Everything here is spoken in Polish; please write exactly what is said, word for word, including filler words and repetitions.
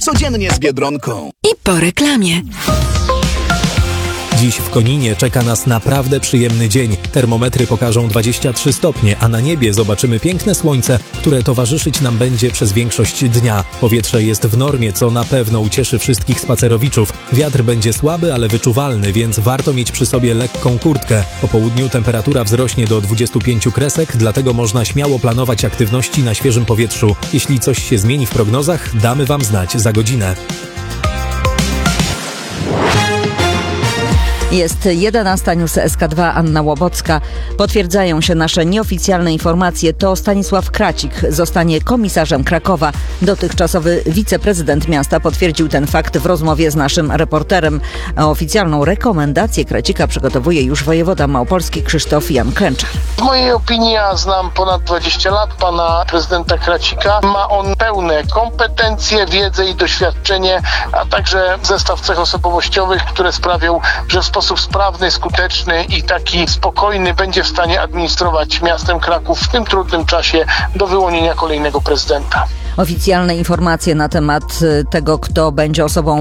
Codziennie z Biedronką. I po reklamie. Dziś w Koninie czeka nas naprawdę przyjemny dzień. Termometry pokażą dwadzieścia trzy stopnie, a na niebie zobaczymy piękne słońce, które towarzyszyć nam będzie przez większość dnia. Powietrze jest w normie, co na pewno ucieszy wszystkich spacerowiczów. Wiatr będzie słaby, ale wyczuwalny, więc warto mieć przy sobie lekką kurtkę. Po południu temperatura wzrośnie do dwudziestu pięciu kresek, dlatego można śmiało planować aktywności na świeżym powietrzu. Jeśli coś się zmieni w prognozach, damy Wam znać za godzinę. Jest jedenasta, news S K dwa, Anna Łobocka. Potwierdzają się nasze nieoficjalne informacje. To Stanisław Kracik zostanie komisarzem Krakowa. Dotychczasowy wiceprezydent miasta potwierdził ten fakt w rozmowie z naszym reporterem. A oficjalną rekomendację Kracika przygotowuje już wojewoda małopolski Krzysztof Jan Klęczar. W mojej opinii, ja znam ponad dwadzieścia lat pana prezydenta Kracika. Ma on pełne kompetencje, wiedzę i doświadczenie, a także zestaw cech osobowościowych, które sprawią, że w sposób sprawny, skuteczny i taki spokojny będzie w stanie administrować miastem Kraków w tym trudnym czasie do wyłonienia kolejnego prezydenta. Oficjalne informacje na temat tego, kto będzie osobą